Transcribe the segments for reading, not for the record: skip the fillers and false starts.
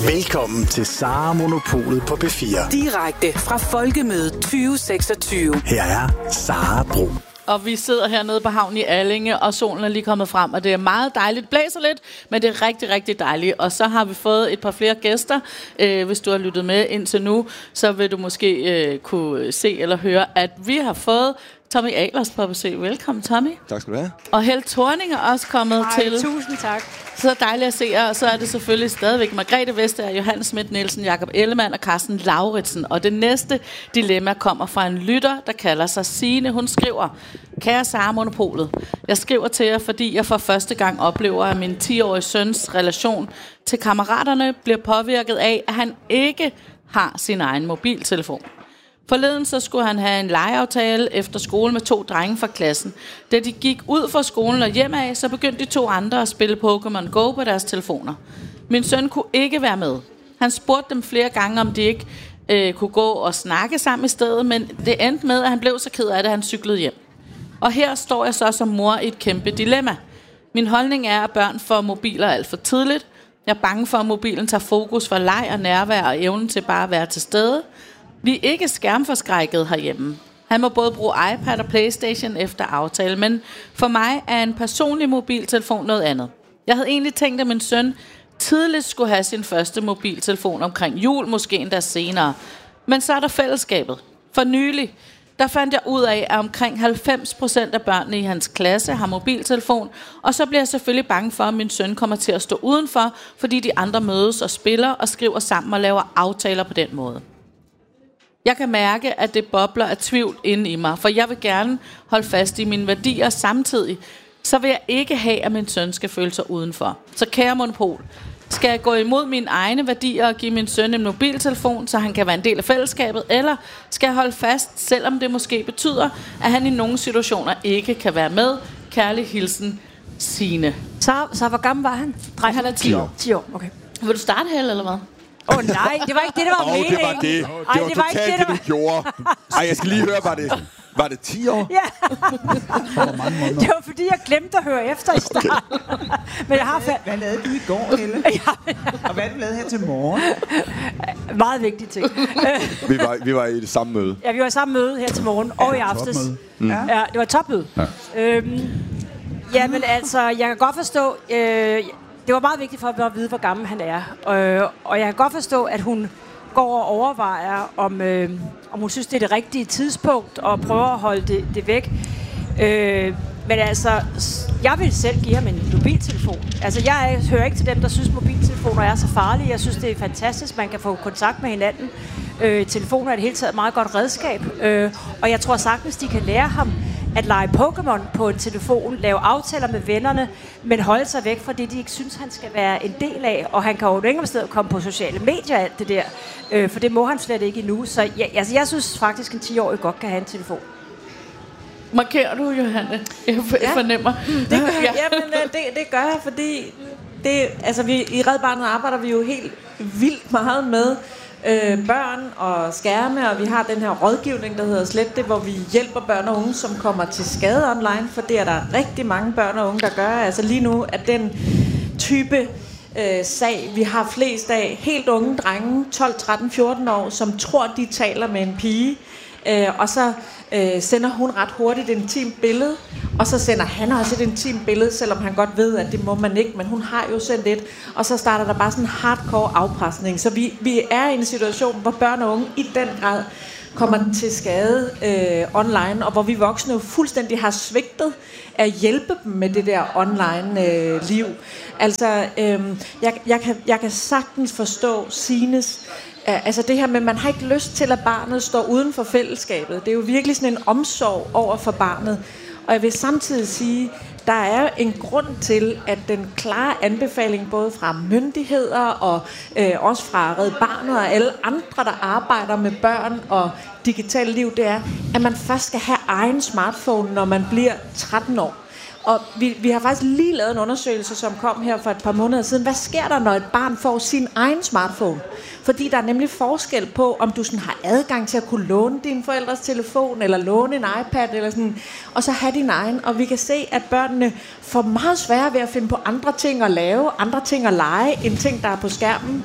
Velkommen til Sara Monopolet på P4. Direkte fra Folkemødet 2026. Her er Sara Bro. Og vi sidder hernede på havnen i Allinge, og solen er lige kommet frem, og det er meget dejligt. Blæser lidt, men det er rigtig, rigtig dejligt. Og så har vi fået et par flere gæster. Hvis du har lyttet med indtil nu, så vil du måske kunne se eller høre, at vi har fået Tommy Ahlers på besøg. Velkommen, Tommy. Tak skal du have. Og Helle Thorning er også kommet til. Tusind tak. Så dejligt at se jer. Og så er det selvfølgelig stadigvæk Margrethe Vestager, Johannes Schmidt Nielsen, Jakob Ellemann og Carsten Lauritsen. Og det næste dilemma kommer fra en lytter, der kalder sig Signe. Hun skriver: Kære Sara Monopolet, jeg skriver til jer, fordi jeg for første gang oplever, at min 10-årige søns relation til kammeraterne bliver påvirket af, at han ikke har sin egen mobiltelefon. Forleden så skulle han have en legeaftale efter skole med 2 drenge fra klassen. Da de gik ud fra skolen og hjem af, så begyndte de 2 andre at spille Pokémon Go på deres telefoner. Min søn kunne ikke være med. Han spurgte dem flere gange, om de ikke kunne gå og snakke sammen i stedet, men det endte med, at han blev så ked af det, at han cyklede hjem. Og her står jeg så som mor i et kæmpe dilemma. Min holdning er, at børn får mobiler alt for tidligt. Jeg er bange for, at mobilen tager fokus fra leg og nærvær og evnen til bare at være til stede. Vi er ikke skærmforskrækket herhjemme. Han må både bruge iPad og PlayStation efter aftale, men for mig er en personlig mobiltelefon noget andet. Jeg havde egentlig tænkt, at min søn tidligt skulle have sin første mobiltelefon omkring jul, måske endda senere. Men så er der fællesskabet. For nylig, der fandt jeg ud af, at omkring 90% af børnene i hans klasse har mobiltelefon, og så bliver jeg selvfølgelig bange for, at min søn kommer til at stå udenfor, fordi de andre mødes og spiller og skriver sammen og laver aftaler på den måde. Jeg kan mærke, at det bobler af tvivl inde i mig, for jeg vil gerne holde fast i mine værdier samtidig. Så vil jeg ikke have, at min søn skal føle sig udenfor. Så kære Monopol, skal jeg gå imod mine egne værdier og give min søn en mobiltelefon, så han kan være en del af fællesskabet, eller skal jeg holde fast, selvom det måske betyder, at han i nogle situationer ikke kan være med? Kærlig hilsen, Signe. Så hvor gammel var han? Han er 10 år. 10 år, okay. Vil du starte, Helle, eller hvad? Nej, det var ikke det, der var meningen. Det var det. Det var totalt det, du gjorde. Ej, jeg skal lige høre, var det 10 år? Ja. Det var fordi, jeg glemte at høre efter i starten. Men jeg har hvad lavede du i går, Helle? Og hvad lavede her til morgen? Meget vigtige ting. Vi var i det samme møde. Ja, vi var i samme møde her til morgen og i aftes. Ja, det var et topmøde. Ja. Jamen altså, jeg kan godt forstå... det var meget vigtigt for at vide, hvor gammel han er. Og jeg kan godt forstå, at hun går og overvejer, om hun synes, det er det rigtige tidspunkt, og prøver at holde det væk. Men altså, jeg vil selv give ham en mobiltelefon. Altså, jeg hører ikke til dem, der synes, mobiltelefoner er så farlige. Jeg synes, det er fantastisk, man kan få kontakt med hinanden. Telefoner er det hele taget et meget godt redskab. Og jeg tror sagtens, de kan lære ham at lege Pokémon på en telefon, lave aftaler med vennerne, men holde sig væk fra det, de ikke synes, han skal være en del af. Og han kan jo ikke stedet komme på sociale medier og alt det der, for det må han slet ikke endnu. Så jeg synes faktisk, en 10-årig godt kan have en telefon. Markerer du, Johanne? Jeg fornemmer. Det gør jeg. Jamen, det gør jeg, fordi vi i Red Barnet arbejder vi jo helt vildt meget med børn og skærme, og vi har den her rådgivning, der hedder Slet det, hvor vi hjælper børn og unge, som kommer til skade online, for det er der rigtig mange børn og unge, der gør. Altså lige nu er den type sag, vi har flest af, helt unge drenge, 12, 13, 14 år, som tror, de taler med en pige, og så sender hun ret hurtigt et intimt billede, og så sender han også et intimt billede, selvom han godt ved, at det må man ikke, men hun har jo sendt et, og så starter der bare sådan en hardcore afpresning. Så vi er i en situation, hvor børn og unge i den grad kommer til skade online, og hvor vi voksne jo fuldstændig har svigtet at hjælpe dem med det der online liv. Altså, jeg kan sagtens forstå Signes. Altså det her med, man har ikke lyst til, at barnet står uden for fællesskabet. Det er jo virkelig sådan en omsorg over for barnet. Og jeg vil samtidig sige, der er en grund til, at den klare anbefaling, både fra myndigheder og også fra Red Barnet og alle andre, der arbejder med børn og digitalt liv, det er, at man først skal have egen smartphone, når man bliver 13 år. Og vi har faktisk lige lavet en undersøgelse, som kom her for et par måneder siden. Hvad sker der, når et barn får sin egen smartphone? Fordi der er nemlig forskel på, om du sådan har adgang til at kunne låne din forældres telefon, eller låne en iPad, eller sådan, og så have din egen. Og vi kan se, at børnene får meget sværere ved at finde på andre ting at lave, andre ting at lege, end ting, der er på skærmen.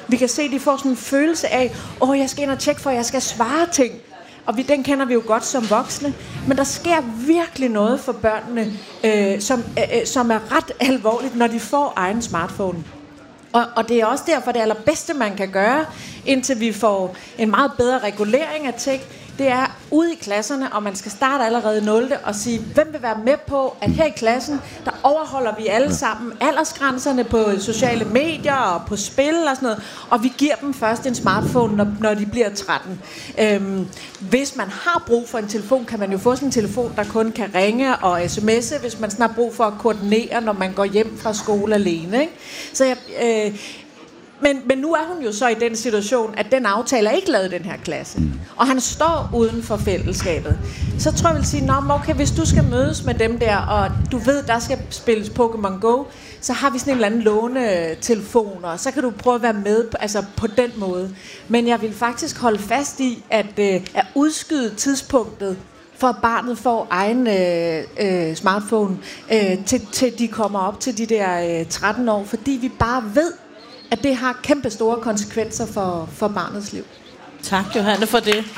Vi kan se, at de får sådan en følelse af, jeg skal ind og tjekke, for jeg skal svare ting. Og den kender vi jo godt som voksne. Men der sker virkelig noget for børnene, som er ret alvorligt, når de får egen smartphone. Og det er også derfor, det allerbedste, man kan gøre, indtil vi får en meget bedre regulering af tech, det er ude i klasserne, og man skal starte allerede 0. og sige, hvem vil være med på, at her i klassen, der overholder vi alle sammen aldersgrænserne på sociale medier og på spil og sådan noget, og vi giver dem først en smartphone, når de bliver 13. Hvis man har brug for en telefon, kan man jo få sådan en telefon, der kun kan ringe og sms'e, hvis man sådan har brug for at koordinere, når man går hjem fra skole alene. Ikke? Så Men nu er hun jo så i den situation, at den aftale er ikke lavet i den her klasse. Og han står uden for fællesskabet. Så tror jeg vil sige, okay, hvis du skal mødes med dem der, og du ved, der skal spilles Pokémon Go, så har vi sådan en eller anden lånetelefon, og så kan du prøve at være med på den måde. Men jeg vil faktisk holde fast i, at udskyde tidspunktet for at barnet får egen smartphone, til de kommer op til de der 13 år, fordi vi bare ved, at det har kæmpe store konsekvenser for barnets liv. Tak, Johanne, for det.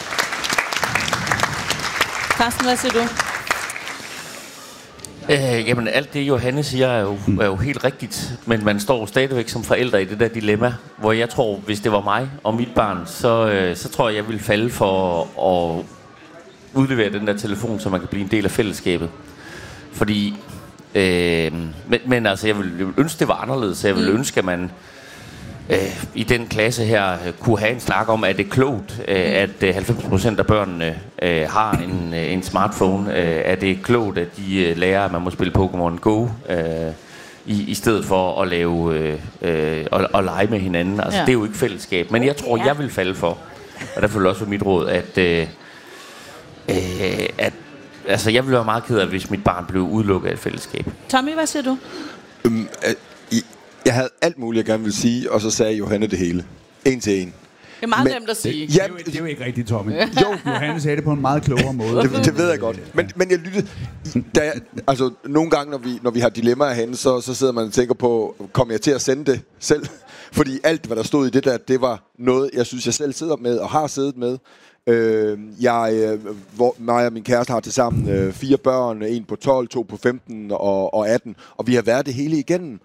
Carsten, hvad siger du? Jamen, alt det, Johanne siger, er jo helt rigtigt. Men man står stadigvæk som forældre i det der dilemma, hvor jeg tror, hvis det var mig og mit barn, så tror jeg ville falde for at udlevere den der telefon, så man kan blive en del af fællesskabet. Fordi men altså, jeg vil ønske, det var anderledes. Jeg vil ønske, at man i den klasse her kunne have en snak om, at det er klogt, at 90% af børnene har en smartphone. At det er klogt, at de lærer, at man må spille Pokémon Go i stedet for at lave og lege med hinanden. Altså, det er jo ikke fællesskab. Men jeg tror, jeg vil falde for, og derfor vil også være mit råd, at altså, jeg ville være meget ked af, hvis mit barn blev udelukket af et fællesskab. Tommy, hvad siger du? Jeg havde alt muligt, jeg gerne ville sige, og så sagde Johanne det hele. En til en. Det er meget nemt at sige. Det er jo ikke rigtigt, Tommy. Jo, Johanne sagde det på en meget klogere måde. Det ved jeg godt. Men jeg lyttede... Altså, nogle gange, når vi har dilemmaer henne, så sidder man og tænker på, kommer jeg til at sende det selv? Fordi alt, hvad der stod i det der, det var noget, jeg synes, jeg selv sidder med og har siddet med. Mig og min kæreste har tilsammen 4 børn, en på 12, 2 på 15 og 18, og vi har været det hele igennem.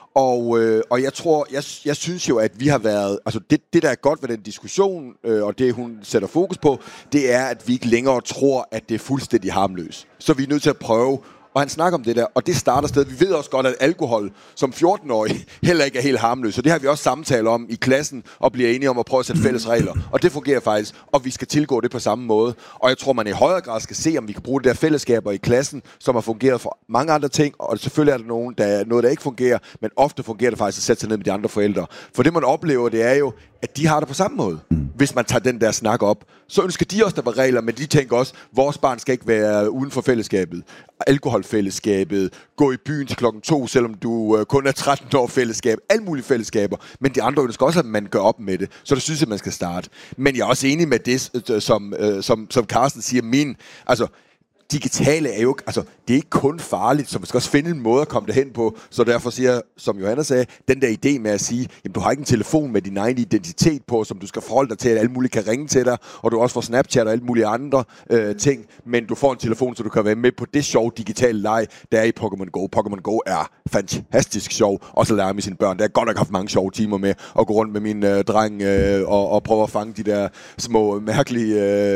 Og jeg synes jo, at vi har været... Altså det der er godt ved den diskussion, og det hun sætter fokus på, det er, at vi ikke længere tror, at det er fuldstændig harmløst. Så vi er nødt til at prøve. Og han snakker om det der, og det starter sted. Vi ved også godt, at alkohol som 14-årig heller ikke er helt harmløs. Så det har vi også samtaler om i klassen, og bliver enige om at prøve at sætte fælles regler. Og det fungerer faktisk, og vi skal tilgå det på samme måde. Og jeg tror, man i højere grad skal se, om vi kan bruge det der fællesskaber i klassen, som har fungeret for mange andre ting. Og selvfølgelig er der noget, der ikke fungerer, men ofte fungerer det faktisk at sætte sig ned med de andre forældre. For det, man oplever, det er jo, at de har det på samme måde. Hvis man tager den der snak op, så ønsker de også, der var regler, men de tænker også, vores barn skal ikke være uden for fællesskabet. Alkoholfællesskabet, gå i byen til 2:00, selvom du kun er 13 år fællesskab, alle mulige fællesskaber, men de andre ønsker også, at man gør op med det, så det synes jeg, man skal starte. Men jeg er også enig med det, som Carsten siger, altså, digitale er jo ikke, altså, det er ikke kun farligt, så man skal også finde en måde at komme derhen på. Så derfor siger jeg, som Johanna sagde, den der idé med at sige, jamen du har ikke en telefon med din egen identitet på, som du skal forholde dig til, at alle mulige kan ringe til dig, og du også får Snapchat og alle mulige andre ting, men du får en telefon, så du kan være med på det sjove digitale leg, der er i Pokémon Go. Pokémon Go er fantastisk sjov, også at lære med sine børn. Der har godt nok haft mange sjove timer med at gå rundt med min dreng og prøve at fange de der små, mærkelige,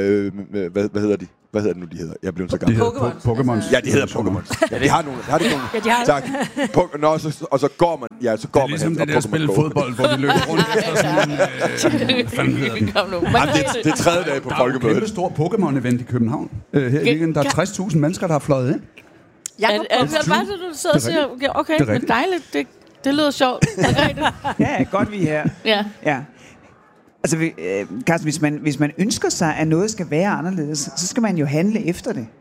hvad hedder de? Hvad hedder det nu, de hedder? Jeg blev så gammel. Pokémon. Ja, de hedder Pokémon. Ja, de har nogle. Har de nogle? Ja, de har. Tak. Og så går man. Ja, så går man. Det er ligesom det der spille fodbold, hvor de løber rundt efter sådan en... Hvad fanden hedder den? Det er 3. dag på folkemødet. Der er et kæmpe stort Pokémon-event i København. Her i weekenden. Der er 60.000 mennesker, der har fløjet ind. Er det bare det, du sidder og siger, okay, men dejligt, det lyder sjovt. Ja, godt vi er her. Ja. Altså, Carsten, hvis man ønsker sig, at noget skal være anderledes, så skal man jo handle efter det.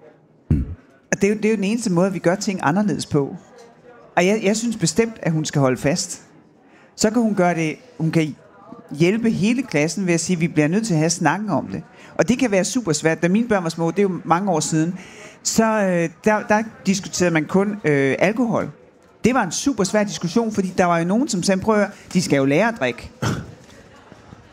Og det er jo den eneste måde, vi gør ting anderledes på. Og jeg synes bestemt, at hun skal holde fast. Så kan hun gøre det, hun kan hjælpe hele klassen ved at sige, at vi bliver nødt til at have snakken om det. Og det kan være super svært. Da mine børn var små, det er jo mange år siden, så der diskuterede man kun alkohol. Det var en super svær diskussion, fordi der var jo nogen, som sagde, prøv at høre, de skal jo lære at drikke.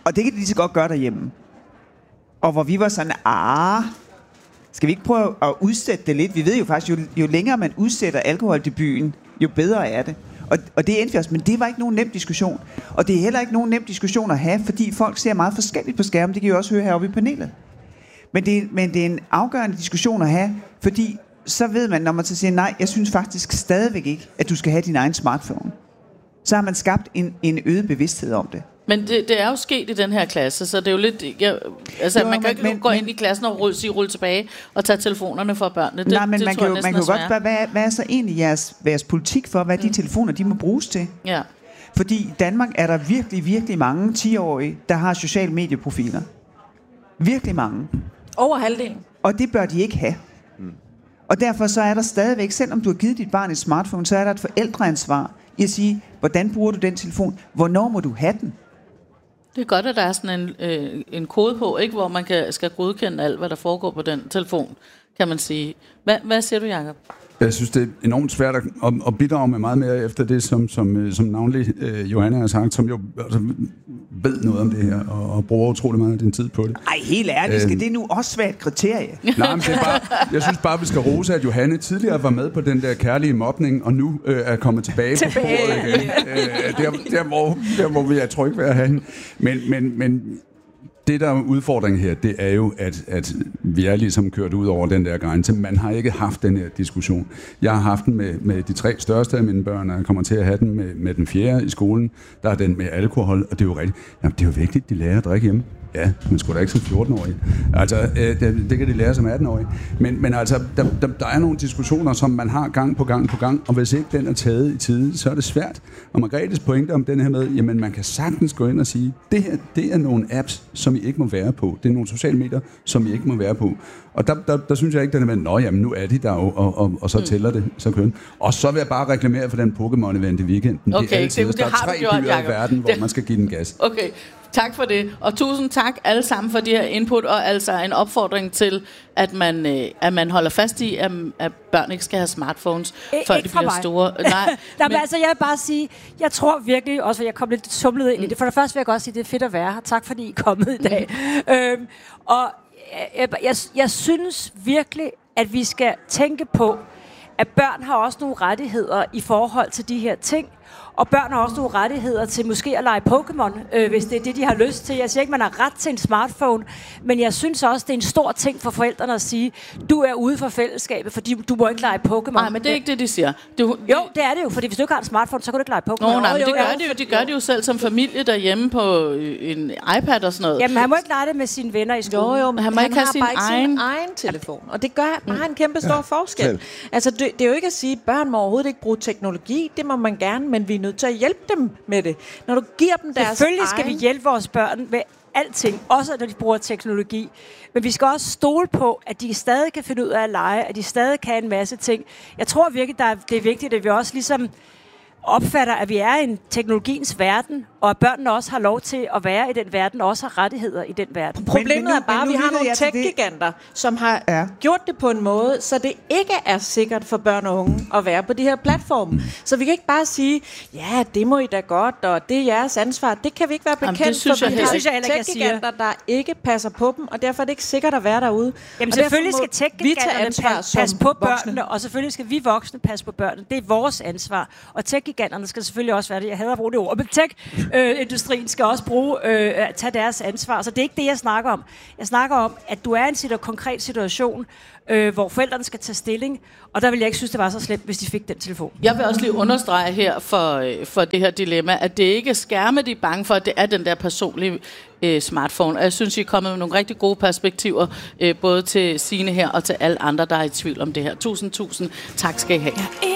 Og det kan de lige så godt gøre derhjemme. Og hvor vi var sådan, skal vi ikke prøve at udsætte det lidt? Vi ved jo faktisk, jo længere man udsætter alkoholdebuten, jo bedre er det. Og det endte vi også, men det var ikke nogen nem diskussion. Og det er heller ikke nogen nem diskussion at have, fordi folk ser meget forskelligt på skærmen. Det kan I jo også høre heroppe i panelet. Men det er en afgørende diskussion at have, fordi så ved man, når man så siger, nej, jeg synes faktisk stadigvæk ikke, at du skal have din egen smartphone. Så har man skabt en øget bevidsthed om det. Men det er jo sket i den her klasse, så det er jo lidt... man kan ikke gå ind i klassen og rulle tilbage og tage telefonerne fra børnene. Nej, men man kan jo godt spørge, hvad er så egentlig jeres politik for, hvad de telefoner de må bruges til? Ja. Fordi i Danmark er der virkelig, virkelig mange 10-årige, der har sociale medieprofiler. Virkelig mange. Over halvdelen. Og det bør de ikke have. Og derfor så er der stadigvæk, selvom du har givet dit barn et smartphone, så er der et forældreansvar i at sige, hvordan bruger du den telefon? Hvornår må du have den? Det er godt, at der er sådan en kode på, ikke, hvor man skal godkende alt, hvad der foregår på den telefon, kan man sige. Hvad siger du, Jacob? Jeg synes, det er enormt svært at bidrage med meget mere efter det, som navnlig Johanna har sagt, som jo altså, ved noget om det her, og bruger utrolig meget af din tid på det. Ej, helt ærligt, skal det nu også være et kriterie? Nej, men det er bare, jeg synes bare, vi skal rose, at Johanne tidligere var med på den der kærlige mobning, og nu er kommet tilbage på bordet igen. Der hvor vi er tryg ved at have hende. Men det, der er udfordringen her, det er jo, at vi er ligesom kørt ud over den der grænse. Man har ikke haft den her diskussion. Jeg har haft den med de 3 største af mine børn, og jeg kommer til at have den med den 4. i skolen. Der er den med alkohol, og det er jo rigtigt. Jamen, det er jo vigtigt, de lærer at drikke hjemme. Ja, men sgu da ikke som 14-årige. Altså, det kan de lære som 18-årige. Men altså, der er nogle diskussioner, som man har gang på gang, og hvis ikke den er taget i tide, så er det svært. Og Margrethes pointe om den her med, jamen man kan sagtens gå ind og sige, det her, det er nogle apps, som I ikke må være på. Det er nogle sociale medier, som I ikke må være på. Og der synes jeg ikke, den er med, jamen nu er de der jo, og så tæller det, så køn. Og så vil jeg bare reklamere for den Pokémon-event i weekenden. Okay, det er altid, der er 3 byer i verden, hvor man skal give den gas. Okay. Tak for det, og tusind tak alle sammen for de her input, og altså en opfordring til, at man holder fast i, at børn ikke skal have smartphones, før de bliver store. Nej, men altså, jeg vil bare sige, jeg tror virkelig, også at jeg kom lidt tumlet ind i det. For det første vil jeg godt sige, det er fedt at være her. Tak fordi I er kommet i dag. Og jeg synes virkelig, at vi skal tænke på, at børn har også nogle rettigheder i forhold til de her ting. Og børn har også nogle rettigheder til måske at lege Pokémon, hvis det er det, de har lyst til. Jeg siger ikke, man har ret til en smartphone, men jeg synes også, det er en stor ting for forældrene at sige, du er ude for fællesskabet, fordi du må ikke lege Pokémon. Nej, men det er ikke det, de siger. Jo, det er det jo, fordi hvis du ikke har en smartphone, så kan du ikke lege Pokémon. Nej, men det gør de jo selv som familie derhjemme på en iPad og sådan noget. Jamen, han må ikke lege det med sine venner i skolen. Jo, men han må ikke have sin egen telefon. Og det gør bare en kæmpe stor forskel. Altså, det er jo ikke at sige, at børn må overhovedet ikke bruge teknologi. Det må man gerne, men vi er nødt til at hjælpe dem med det. Når du giver dem deres selvfølgelig skal vi hjælpe vores børn med alting, også når de bruger teknologi. Men vi skal også stole på, at de stadig kan finde ud af at lege, at de stadig kan en masse ting. Jeg tror virkelig, det er vigtigt, at vi også ligesom opfatter, at vi er i en teknologiens verden, og at børnene også har lov til at være i den verden, og også har rettigheder i den verden. Problemet er bare, at vi har nogle tech-giganter, som har gjort det på en måde, så det ikke er sikkert for børn og unge at være på de her platforme. Så vi kan ikke bare sige, ja, det må I da godt, og det er jeres ansvar. Det kan vi ikke være bekendt, for vi har tech-giganter, der ikke passer på dem, og derfor er det ikke sikkert at være derude. Jamen selvfølgelig skal tech-giganterne passe på børnene, og selvfølgelig skal vi voksne passe på børnene. Det er vores ansvar, og tech-giganterne skal selvfølgelig også være det. Jeg hader at bruge det ord, men tech-industrien skal også tage deres ansvar. Så det er ikke det, jeg snakker om. Jeg snakker om, at du er i en konkret situation, hvor forældrene skal tage stilling, og der vil jeg ikke synes, det var så slemt, hvis de fik den telefon. Jeg vil også lige understrege her for det her dilemma, at det ikke er skærme, de er bange for, at det er den der personlige smartphone. Og jeg synes, I er kommet med nogle rigtig gode perspektiver, både til Signe her og til alle andre, der er i tvivl om det her. Tusind tak skal I have.